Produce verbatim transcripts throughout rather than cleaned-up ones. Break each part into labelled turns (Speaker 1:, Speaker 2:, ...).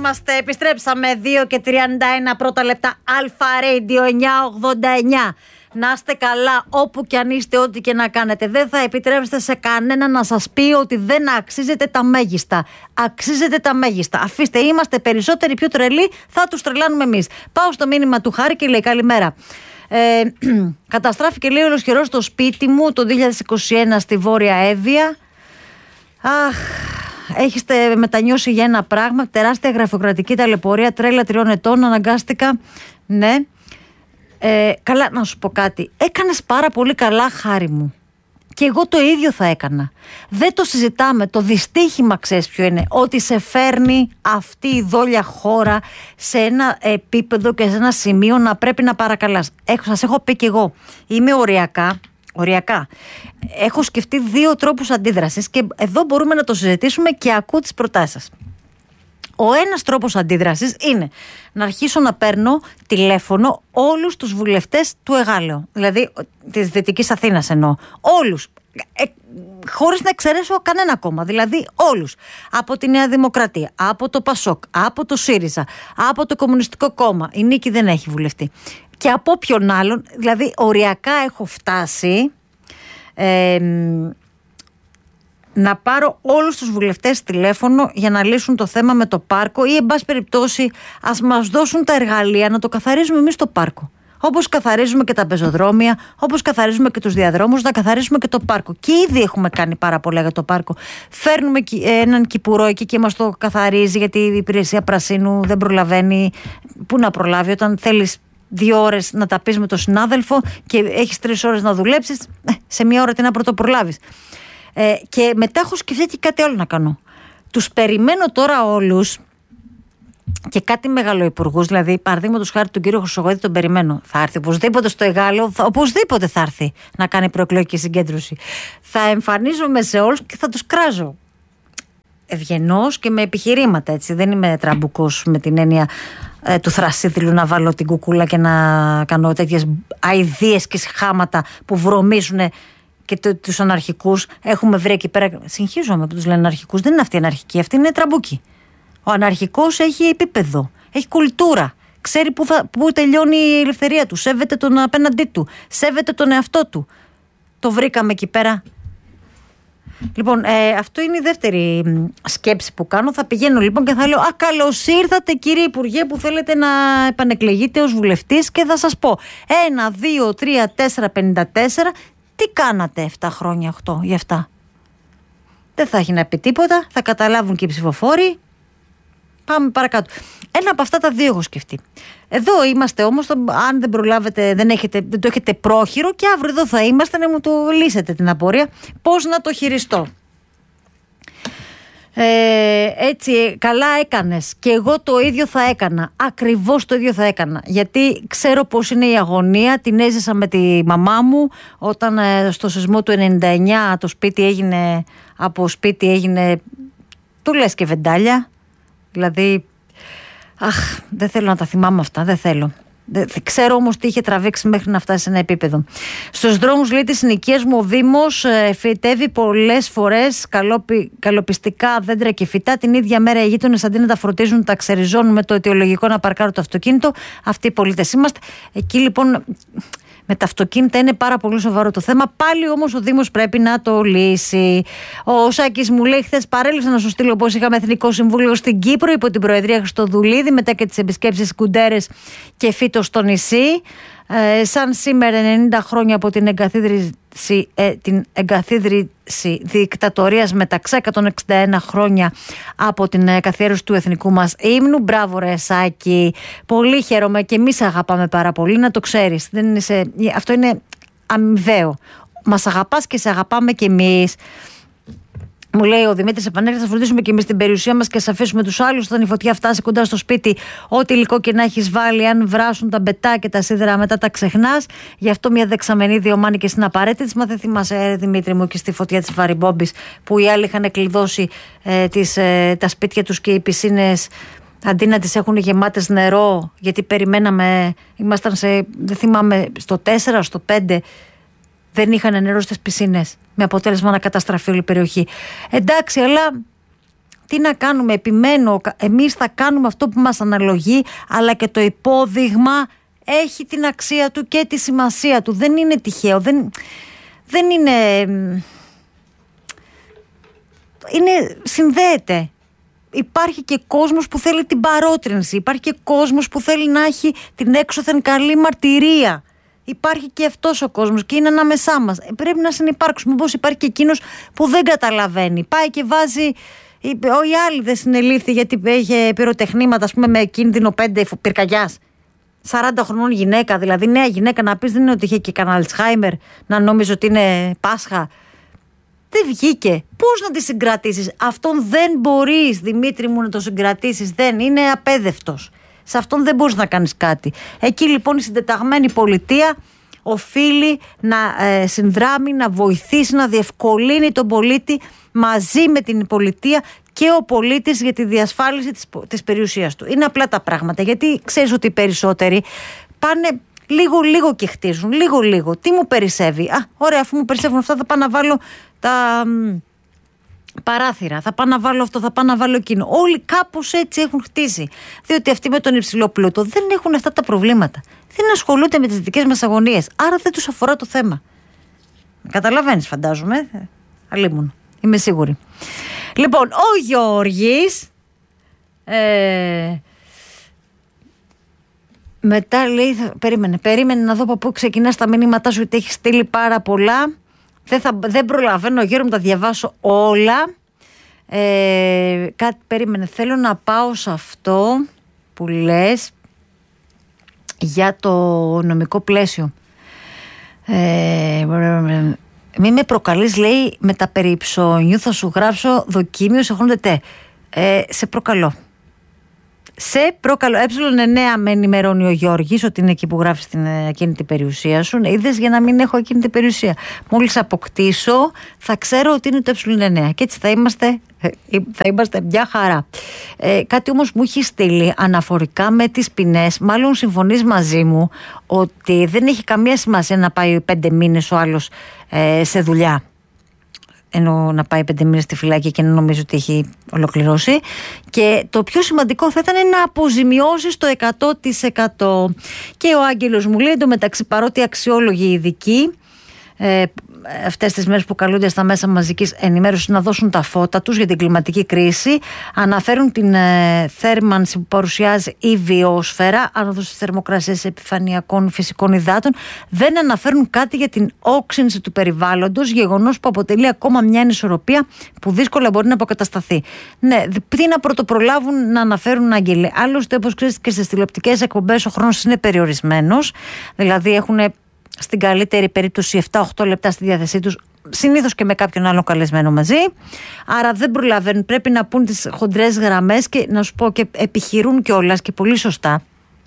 Speaker 1: είμαστε, επιστρέψαμε δύο και τριάντα ένα πρώτα λεπτά. Αλφα Radio εννιακόσια ογδόντα εννιά. Να είστε καλά όπου και αν είστε, ό,τι και να κάνετε. Δεν θα επιτρέψετε σε κανένα να σας πει ότι δεν αξίζετε τα μέγιστα. Αξίζετε τα μέγιστα. Αφήστε, είμαστε περισσότεροι πιο τρελοί, θα τους τρελάνουμε εμείς. Πάω στο μήνυμα του Χάρη και λέει καλημέρα. Ε, καταστράφηκε, λέει, ολοσχερό στο σπίτι μου το δύο χιλιάδες είκοσι ένα στη Βόρεια Εύβοια. Αχ, έχετε μετανιώσει για ένα πράγμα. Τεράστια γραφειοκρατική ταλαιπωρία, τρέλα τριών ετών, αναγκάστηκα. Ναι. Ε, καλά, να σου πω κάτι. Έκανες πάρα πολύ καλά, Χάρη μου. Και εγώ το ίδιο θα έκανα. Δεν το συζητάμε. Το δυστύχημα, ξέρεις ποιο είναι? Ότι σε φέρνει αυτή η δόλια χώρα σε ένα επίπεδο και σε ένα σημείο να πρέπει να παρακαλάς. Έχω, σας έχω πει κι εγώ. Είμαι οριακά. Οριακά. Έχω σκεφτεί δύο τρόπους αντίδρασης και εδώ μπορούμε να το συζητήσουμε και ακούω τις προτάσεις σας. Ο ένας τρόπος αντίδρασης είναι να αρχίσω να παίρνω τηλέφωνο όλους τους βουλευτές του Εγάλεω, δηλαδή της Δυτικής Αθήνας εννοώ, όλους, ε, χωρίς να εξαιρέσω κανένα κόμμα, δηλαδή όλους, από τη Νέα Δημοκρατία, από το Πασόκ, από το ΣΥΡΙΖΑ, από το Κομμουνιστικό Κόμμα, η Νίκη δεν έχει βουλευτή, και από ποιον άλλον, δηλαδή οριακά έχω φτάσει ε, να πάρω όλους τους βουλευτές τηλέφωνο για να λύσουν το θέμα με το πάρκο ή, εν πάση περιπτώσει, ας μας δώσουν τα εργαλεία να το καθαρίζουμε εμείς το πάρκο. Όπως καθαρίζουμε και τα πεζοδρόμια, όπως καθαρίζουμε και τους διαδρόμους, να καθαρίσουμε και το πάρκο. Και ήδη έχουμε κάνει πάρα πολλά για το πάρκο. Φέρνουμε έναν κυπουρό εκεί και μας το καθαρίζει, γιατί η υπηρεσία πρασίνου δεν προλαβαίνει. Πού να προλάβει όταν θέλεις δύο ώρες να τα πεις με τον συνάδελφο και έχεις τρεις ώρες να δουλέψεις, σε μία ώρα τι να πρωτοπρολάβεις. Ε, και μετά έχω σκεφτεί και κάτι άλλο να κάνω. Τους περιμένω τώρα όλους και κάτι μεγαλοϊπουργούς, δηλαδή παραδείγματος χάρη τον κύριο Χρυσογοίδη τον περιμένω. Θα έρθει οπωσδήποτε στο Εγάλεω, θα, οπωσδήποτε θα έρθει να κάνει προεκλογική συγκέντρωση. Θα εμφανίζομαι σε όλους και θα τους κράζω. Ευγενώς και με επιχειρήματα, έτσι. Δεν είμαι τραμπουκός με την έννοια ε, του θρασίδηλου να βάλω την κουκούλα και να κάνω τέτοιες αηδίες και σχάματα που βρωμίζουν και το, τους αναρχικούς. Έχουμε βρει εκεί πέρα. Συγχύζομαι που τους λένε αναρχικούς. Δεν είναι αυτοί αναρχικοί, αυτοί είναι τραμπούκοι. Ο αναρχικός έχει επίπεδο, έχει κουλτούρα. Ξέρει που, θα, που τελειώνει η ελευθερία του. Σέβεται τον απέναντί του. Σέβεται τον εαυτό του. Το βρήκαμε εκεί πέρα. Λοιπόν, ε, αυτό είναι η δεύτερη σκέψη που κάνω. Θα πηγαίνω λοιπόν και θα λέω: Α, καλώς ήρθατε, κύριε Υπουργέ, που θέλετε να επανεκλεγείτε ως βουλευτής, και θα σας πω ένα, δύο, τρία, τέσσερα, πενήντα τέσσερα. Τι κάνατε εφτά χρόνια, οκτώ για αυτά? Δεν θα έχει να πει τίποτα, θα καταλάβουν και οι ψηφοφόροι. Πάμε παρακάτω. Ένα από αυτά τα δύο έχω σκεφτεί. Εδώ είμαστε όμως, το, αν δεν προλάβετε, δεν, έχετε, δεν το έχετε πρόχειρο, και αύριο εδώ θα είμαστε να μου το λύσετε την απορία. Πώς να το χειριστώ. Ε, έτσι, καλά έκανες. Και εγώ το ίδιο θα έκανα. Ακριβώς το ίδιο θα έκανα. Γιατί ξέρω πώς είναι η αγωνία. Την έζησα με τη μαμά μου όταν ε, στο σεισμό του ενενήντα εννιά το σπίτι έγινε, από σπίτι έγινε, του λες και βεντάλια. Δηλαδή, αχ, δεν θέλω να τα θυμάμαι αυτά, δεν θέλω. Δεν ξέρω όμως τι είχε τραβήξει μέχρι να φτάσει σε ένα επίπεδο. Στους δρόμους, λέει, της συνοικίας μου ο Δήμος ε, φυτεύει πολλές φορές καλοπι, καλοπιστικά δέντρα και φυτά. Την ίδια μέρα οι γείτονες, αντί να τα φροντίζουν, τα ξεριζώνουν με το αιτιολογικό να παρκάρουν το αυτοκίνητο. Αυτοί οι πολίτες είμαστε. Εκεί λοιπόν με τα αυτοκίνητα είναι πάρα πολύ σοβαρό το θέμα. Πάλι όμως ο Δήμος πρέπει να το λύσει. Ο Σάκης μου λέει: χθες παρέλειψα να σου στείλω πως είχαμε Εθνικό Συμβούλιο στην Κύπρο υπό την Προεδρία Χριστοδουλίδη, μετά και τις επισκέψεις Κουντέρες και Φύτο στο νησί. Ε, σαν σήμερα ενενήντα χρόνια από την εγκαθίδρυση, ε, την εγκαθίδρυση δικτατορίας, μεταξύ εκατόν εξήντα ένα χρόνια από την ε, καθιέρωση του εθνικού μας ύμνου. Μπράβο ρε Σάκη, πολύ χαίρομαι, και εμείς αγαπάμε πάρα πολύ, να το ξέρεις. Δεν είναι σε, αυτό είναι αμοιβαίο. Μας αγαπάς και σε αγαπάμε και εμείς. Μου λέει ο Δημήτρης: επανέρχεται, θα φροντίσουμε και εμείς την περιουσία μας και θα αφήσουμε τους άλλους όταν η φωτιά φτάσει κοντά στο σπίτι. Ό,τι υλικό και να έχεις βάλει, αν βράσουν τα μπετά και τα σίδερα, μετά τα ξεχνάς. Γι' αυτό μια δεξαμενή δύο μάνικες είναι απαραίτητη. Μα δεν θυμάσαι, Δημήτρη μου, και στη φωτιά της Βαρυμπόμπης που οι άλλοι είχαν κλειδώσει ε, τις, ε, τα σπίτια τους και οι πισίνες, αντί να τις έχουν γεμάτες νερό, γιατί περιμέναμε, ήμασταν σε, δεν θυμάμαι, στο τέσσερα, στο πέντε. Δεν είχαν νερό στις πισίνες, με αποτέλεσμα να καταστραφεί όλη η περιοχή. Εντάξει, αλλά Τι να κάνουμε, επιμένω, εμείς θα κάνουμε αυτό που μας αναλογεί, αλλά και το υπόδειγμα έχει την αξία του και τη σημασία του. Δεν είναι τυχαίο, δεν, δεν είναι, είναι, συνδέεται. Υπάρχει και κόσμος που θέλει την παρότρινση, υπάρχει και κόσμος που θέλει να έχει την έξωθεν καλή μαρτυρία. Υπάρχει και αυτός ο κόσμος και είναι ανάμεσά μας. Πρέπει να συνυπάρξουμε. Μήπως υπάρχει και εκείνος που δεν καταλαβαίνει. Πάει και βάζει. Ο η άλλη δεν συνελήφθη γιατί είχε πυροτεχνήματα, ας πούμε, με κίνδυνο πέντε πυρκαγιάς. σαράντα χρονών γυναίκα, δηλαδή νέα γυναίκα, να πεις δεν είναι ότι είχε και κανένα Αλτσχάιμερ, να νόμιζε ότι είναι Πάσχα. Δεν βγήκε. Πώς να τη συγκρατήσεις? Αυτόν δεν μπορείς, Δημήτρη μου, να το συγκρατήσεις. Δεν είναι απέδευτος. Σε αυτόν δεν μπορείς να κάνεις κάτι. Εκεί λοιπόν η συντεταγμένη πολιτεία οφείλει να ε, συνδράμει, να βοηθήσει, να διευκολύνει τον πολίτη μαζί με την πολιτεία και ο πολίτης για τη διασφάλιση της, της περιουσίας του. Είναι απλά τα πράγματα, γιατί ξέρεις ότι οι περισσότεροι πάνε λίγο λίγο και χτίζουν, λίγο λίγο. Τι μου περισσεύει? Α, ωραία, αφού μου περισσεύουν αυτά θα πάω να βάλω τα μ, παράθυρα, θα πάω να βάλω αυτό, θα πάω να βάλω εκείνο. Όλοι κάπως έτσι έχουν χτίσει. Διότι αυτοί με τον υψηλό πλούτο δεν έχουν αυτά τα προβλήματα. Δεν ασχολούνται με τις δικές μας αγωνίες. Άρα δεν τους αφορά το θέμα. Καταλαβαίνεις, φαντάζομαι. Αλλήμον. Είμαι σίγουρη. Λοιπόν, ο Γιώργης ε, μετά λέει, θα, περίμενε, περίμενε να δω από πού ξεκινάς τα μηνύματά σου, γιατί έχει στείλει πάρα πολλά. Δεν, θα, δεν προλαβαίνω, Γιώργο, να τα διαβάσω όλα. Ε, κάτι, περίμενε, θέλω να πάω σε αυτό που λες για το νομικό πλαίσιο. Ε, μη με προκαλείς, λέει, με τα περί ψώνιου θα σου γράψω δοκίμιο σε χρόνο τετέ. Ε, σε προκαλώ. Σε προκαλώ. Ε εννέα με ενημερώνει ο Γιώργης ότι είναι εκεί που γράφεις την ακίνητη περιουσία σου. Είδες, για να μην έχω ακίνητη περιουσία. Μόλις αποκτήσω θα ξέρω ότι είναι το ε εννέα και έτσι θα είμαστε, θα είμαστε μια χαρά. Ε, κάτι όμως μου έχει στείλει αναφορικά με τις ποινές. Μάλλον συμφωνείς μαζί μου ότι δεν έχει καμία σημασία να πάει πέντε μήνες ο άλλος ε, σε δουλειά, ενώ να πάει πέντε μήνες στη φυλάκη και να νομίζω ότι έχει ολοκληρώσει. Και το πιο σημαντικό θα ήταν να αποζημιώσεις το εκατό τοις εκατό. Και ο Άγγελος μου λέει, εντωμεταξύ, παρότι αξιόλογοι ειδικοί ε, αυτές τις μέρες που καλούνται στα μέσα μαζικής ενημέρωσης να δώσουν τα φώτα τους για την κλιματική κρίση, αναφέρουν την ε, θέρμανση που παρουσιάζει η βιόσφαιρα, άνοδος της θερμοκρασίας επιφανειακών φυσικών υδάτων, δεν αναφέρουν κάτι για την όξυνση του περιβάλλοντος, γεγονός που αποτελεί ακόμα μια ανισορροπία που δύσκολα μπορεί να αποκατασταθεί. Ναι, πριν να πρωτοπρολάβουν να αναφέρουν, Άγγελε. Άλλωστε, όπως ξέρεις, και στις τηλεοπτικές εκπομπές ο χρόνος είναι περιορισμένος, δηλαδή έχουν στην καλύτερη περίπτωση επτά οχτώ λεπτά στη διάθεσή τους, συνήθως και με κάποιον άλλο καλεσμένο μαζί. Άρα δεν προλαβαίνουν, πρέπει να πούν τις χοντρές γραμμές και να σου πω και επιχειρούν κιόλας και πολύ σωστά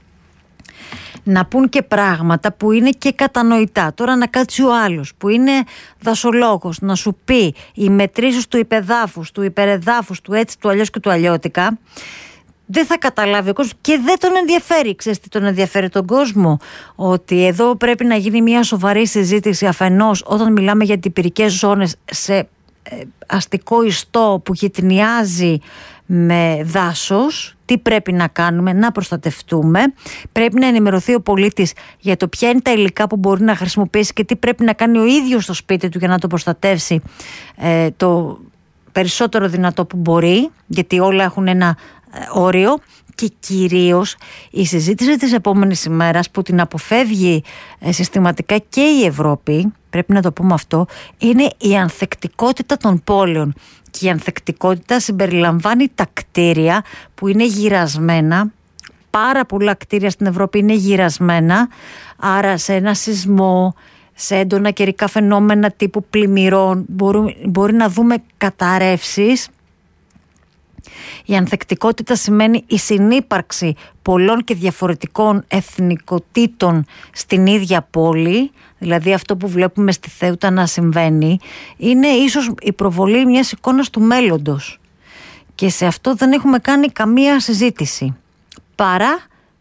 Speaker 1: να πούν και πράγματα που είναι και κατανοητά. Τώρα να κάτσει ο άλλος που είναι δασολόγος να σου πει οι μετρήσεις του υπεδάφους, του υπερεδάφους, του έτσι, του αλλιώς και του αλλιώτικα, δεν θα καταλάβει ο κόσμος και δεν τον ενδιαφέρει. Ξέρεις τι τον ενδιαφέρει τον κόσμο? Ότι εδώ πρέπει να γίνει μια σοβαρή συζήτηση αφενός όταν μιλάμε για τυπηρικές ζώνες σε αστικό ιστό που γειτνιάζει με δάσος. Τι πρέπει να κάνουμε? Να προστατευτούμε. Πρέπει να ενημερωθεί ο πολίτης για το ποια είναι τα υλικά που μπορεί να χρησιμοποιήσει και τι πρέπει να κάνει ο ίδιος στο σπίτι του για να το προστατεύσει ε, το περισσότερο δυνατό που μπορεί, γιατί όλα έχουν ένα όριο. Και κυρίως η συζήτηση της επόμενης ημέρας που την αποφεύγει ε, συστηματικά και η Ευρώπη, πρέπει να το πούμε αυτό, είναι η ανθεκτικότητα των πόλεων. Και η ανθεκτικότητα συμπεριλαμβάνει τα κτίρια που είναι γυρασμένα. Πάρα πολλά κτίρια στην Ευρώπη είναι γυρασμένα, άρα σε ένα σεισμό, σε έντονα καιρικά φαινόμενα τύπου πλημμυρών μπορεί, μπορεί να δούμε καταρρεύσεις. Η ανθεκτικότητα σημαίνει η συνύπαρξη πολλών και διαφορετικών εθνικοτήτων στην ίδια πόλη, δηλαδή αυτό που βλέπουμε στη Θέουτα να συμβαίνει είναι ίσως η προβολή μιας εικόνας του μέλλοντος και σε αυτό δεν έχουμε κάνει καμία συζήτηση παρά,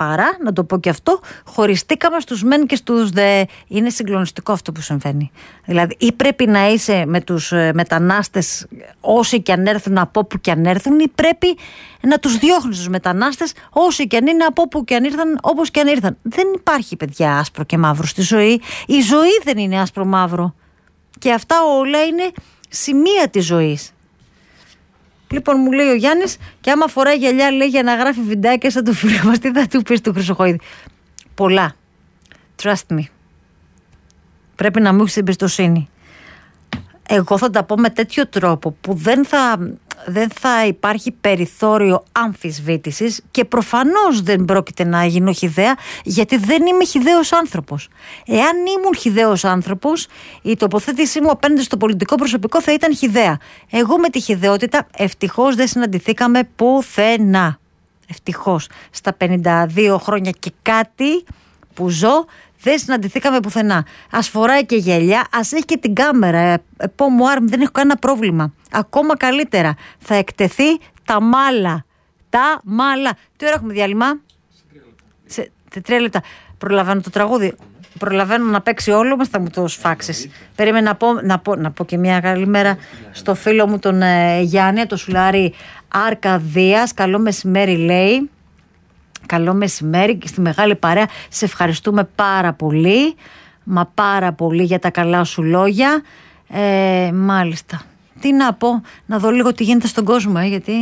Speaker 1: Παρά, να το πω και αυτό, χωριστήκαμε στους μεν και στους δε. Είναι συγκλονιστικό αυτό που συμβαίνει. Δηλαδή, ή πρέπει να είσαι με τους μετανάστες όσοι και αν έρθουν, από όπου και αν έρθουν, ή πρέπει να τους διώχνεις τους μετανάστες όσοι και αν είναι, από όπου και αν ήρθαν, όπως και αν ήρθαν. Δεν υπάρχει, παιδιά, άσπρο και μαύρο στη ζωή. Η ζωή δεν είναι άσπρο-μαύρο. Και αυτά όλα είναι σημεία της ζωής. Λοιπόν, μου λέει ο Γιάννης, και άμα φοράει γυαλιά, λέει, για να γράφει βιντεάκια σαν του φίλου μας, τι θα του πεις του Χρυσοχοΐδη? Πολλά. Trust me. Πρέπει να μου έχεις εμπιστοσύνη. Εγώ θα τα πω με τέτοιο τρόπο που δεν θα, δεν θα υπάρχει περιθώριο αμφισβήτησης και προφανώς δεν πρόκειται να γίνω χυδαία, γιατί δεν είμαι χυδαίος άνθρωπος. Εάν ήμουν χυδαίος άνθρωπος, η τοποθέτησή μου απέναντι στο πολιτικό προσωπικό θα ήταν χυδαία. Εγώ με τη χυδαιότητα ευτυχώς δεν συναντηθήκαμε πουθενά. Ευτυχώς. Στα πενήντα δύο χρόνια και κάτι που ζω, δεν συναντηθήκαμε πουθενά. Ας φοράει και γυαλιά, ας έχει και την κάμερα. Επόμου άρμ, δεν έχω κανένα πρόβλημα. Ακόμα καλύτερα. Θα εκτεθεί τα μάλα. Τα μάλα. Τι ώρα έχουμε διάλειμμα? Σε τρία λεπτά. Προλαβαίνω το τραγούδι. Προλαβαίνω να παίξει όλο μας, θα μου το σφάξεις. Περίμενα να πω, να, πω, να πω και μια καλημέρα στο φίλο μου τον ε, Γιάννη, το Σουλάρι Αρκαδίας. Καλό μεσημέρι, λέει. Καλό μεσημέρι και στη μεγάλη παρέα. Σε ευχαριστούμε πάρα πολύ. Μα πάρα πολύ για τα καλά σου λόγια. ε, Μάλιστα. Τι να πω, να δω λίγο τι γίνεται στον κόσμο, ε, γιατί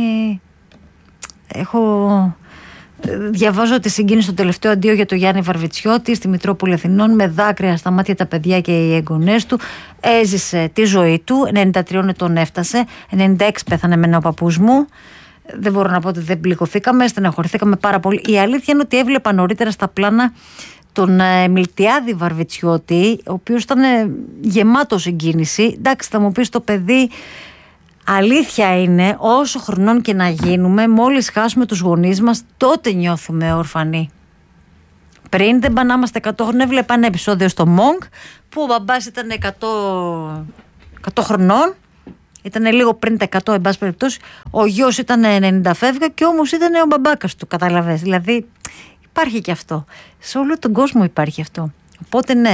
Speaker 1: έχω... Διαβάζω τη συγκίνηση στο τελευταίο αντίο για τον Γιάννη Βαρβιτσιώτη στη Μητρόπολη Αθηνών, με δάκρυα στα μάτια τα παιδιά και οι εγγονές του. Έζησε τη ζωή του, ενενήντα τριών ετών έφτασε, ενενήντα έξι πέθανε εμένα ο παππούς μου. Δεν μπορώ να πω ότι δεν πληγωθήκαμε, στεναχωρηθήκαμε πάρα πολύ. Η αλήθεια είναι ότι έβλεπα νωρίτερα στα πλάνα τον ε, Μιλτιάδη Βαρβιτσιώτη, ο οποίος ήταν ε, γεμάτο συγκίνηση. Εντάξει, θα μου πεις, το παιδί, αλήθεια είναι, όσο χρονών και να γίνουμε, μόλις χάσουμε τους γονείς μας, τότε νιώθουμε ορφανοί. Πριν δεν πάνε να είμαστε εκατό χρόνια. Έβλεπα ένα επεισόδιο στο Monk που ο μπαμπάς ήταν εκατό, εκατό χρονών. Ήταν λίγο πριν τα εκατό, εν πάση περιπτώσει. Ο γιος ήταν ενενήντα φεύγα και όμως ήταν ο μπαμπάκας του, καταλαβες. Δηλαδή υπάρχει και αυτό. Σε όλο τον κόσμο υπάρχει αυτό. Οπότε ναι,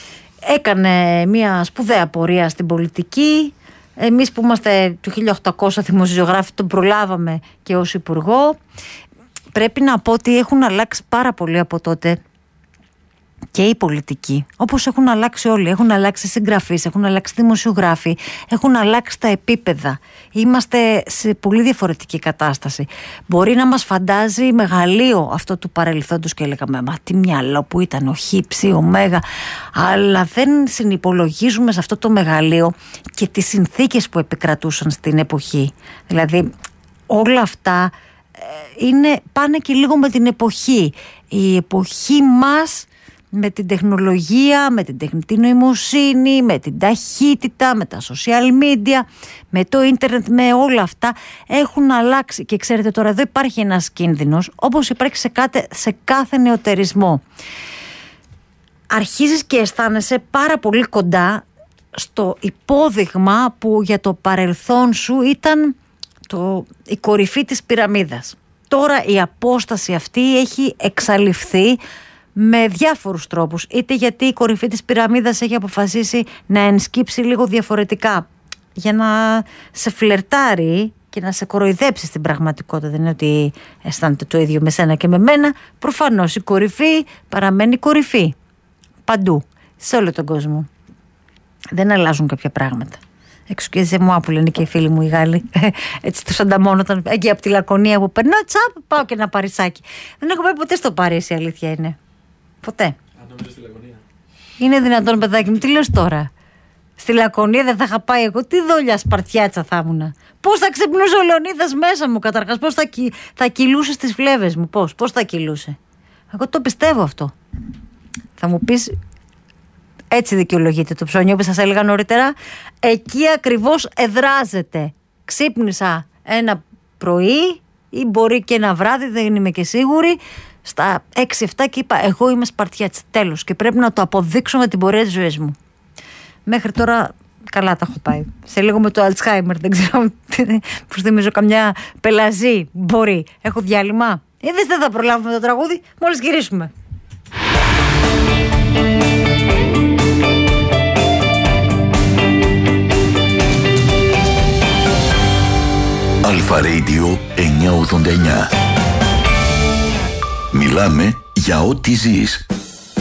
Speaker 1: έκανε μια σπουδαία πορεία στην πολιτική. Εμείς που είμαστε του χίλια οκτακόσια δημοσιογράφοι τον προλάβαμε και ως υπουργό. Πρέπει να πω ότι έχουν αλλάξει πάρα πολύ από τότε και οι πολιτικοί, όπως έχουν αλλάξει όλοι. Έχουν αλλάξει συγγραφείς, έχουν αλλάξει δημοσιογράφοι, έχουν αλλάξει τα επίπεδα. Είμαστε σε πολύ διαφορετική κατάσταση. Μπορεί να μας φαντάζει μεγαλείο αυτό του παρελθόντος και λέγαμε, μα τι μυαλό που ήταν, ο χύψη, ο μέγα, αλλά δεν συνυπολογίζουμε σε αυτό το μεγαλείο και τις συνθήκες που επικρατούσαν στην εποχή. Δηλαδή όλα αυτά είναι, πάνε και λίγο με την εποχή. Η εποχή μας, με την τεχνολογία, με την τεχνητή νοημοσύνη, με την ταχύτητα, με τα social media, με το ίντερνετ, με όλα αυτά έχουν αλλάξει. Και ξέρετε, τώρα εδώ υπάρχει ένας κίνδυνος, όπως υπάρχει σε κάθε, σε κάθε νεωτερισμό. Αρχίζεις και αισθάνεσαι πάρα πολύ κοντά στο υπόδειγμα που για το παρελθόν σου ήταν το, η κορυφή της πυραμίδας. Τώρα η απόσταση αυτή έχει εξαλειφθεί με διάφορους τρόπους. Είτε γιατί η κορυφή της πυραμίδας έχει αποφασίσει να ενσκύψει λίγο διαφορετικά για να σε φλερτάρει και να σε κοροϊδέψει στην πραγματικότητα. Δεν είναι ότι αισθάνεται το ίδιο με σένα και με μένα. Προφανώς η κορυφή παραμένει κορυφή. Παντού. Σε όλο τον κόσμο. Δεν αλλάζουν κάποια πράγματα. Εξουκέζε μου, που λένε και οι φίλοι μου οι Γάλλοι. Έτσι τους ανταμώνονταν εκεί από τη Λακωνία που περνάω, τσάπ, πάω και ένα Παρισάκι. Δεν έχω πάει ποτέ στο Παρίσι, η αλήθεια είναι. Ποτέ. Αν νομίζω στη Λακωνία. Είναι δυνατόν, παιδάκι μου, τι λες τώρα? Στη Λακωνία δεν θα είχα πάει εγώ. Τι δόλια σπαρτιάτσα θα ήμουνα. Πώς θα ξυπνούσε ο Λεωνίδας μέσα μου, καταρχάς? Πώς θα, κι... θα κυλούσε στις φλέβες μου? Πώς, πώς θα κυλούσε? Εγώ το πιστεύω αυτό. Θα μου πεις, έτσι δικαιολογείται το ψώνιο που σας έλεγα νωρίτερα. Εκεί ακριβώς εδράζεται. Ξύπνησα ένα πρωί ή μπορεί και ένα βράδυ, δεν είμαι και σίγουρη, στα έξι εφτά και είπα, εγώ είμαι Σπαρτιάτης, τέλος, και πρέπει να το αποδείξω με την πορεία της ζωής μου. Μέχρι τώρα καλά τα έχω πάει. Σε λίγο με το Αλτσχάιμερ, δεν ξέρω, πώς θυμίζω, καμιά πελαζή, μπορεί. Έχω διάλειμμα. Είδες, δεν θα προλάβουμε το τραγούδι μόλις γυρίσουμε.
Speaker 2: Αλφα Radio εννιακόσια ογδόντα εννιά. Μιλάμε για ό,τι ζεις.